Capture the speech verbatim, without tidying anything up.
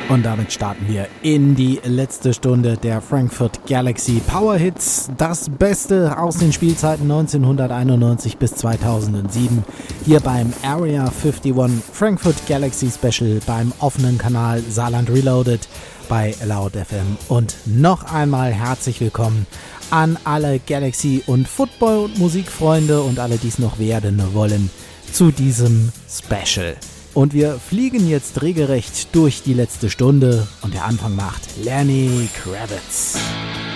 Und damit starten wir in die letzte Stunde der Frankfurt Galaxy Power Hits. Das Beste aus den Spielzeiten neunzehnhunderteinundneunzig bis zweitausendsieben. Hier beim Area einundfünfzig Frankfurt Galaxy Special beim offenen Kanal Saarland Reloaded bei Loud F M. Und noch einmal herzlich willkommen an alle Galaxy- und Football- und Musikfreunde und alle, die es noch werden wollen, zu diesem Special. Und wir fliegen jetzt regelrecht durch die letzte Stunde und der Anfang macht Lenny Kravitz.